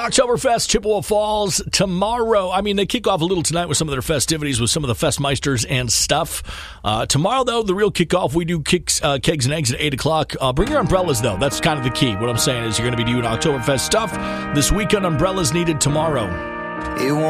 Oktoberfest, Chippewa Falls, tomorrow. I mean, they kick off a little tonight with some of their festivities with some of the Festmeisters and stuff. Tomorrow, though, the real kickoff, we do kegs and eggs at 8 o'clock. Bring your umbrellas, though. That's kind of the key. What I'm saying is you're going to be doing Oktoberfest stuff. This weekend, umbrellas needed tomorrow. It won't